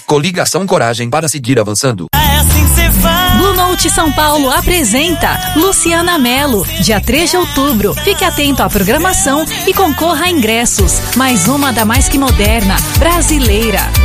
Coligação Coragem para seguir avançando. Blue Note São Paulo apresenta Luciana Mello, dia 3 de outubro. Fique atento à programação e concorra a ingressos. Mais uma da mais que moderna, brasileira.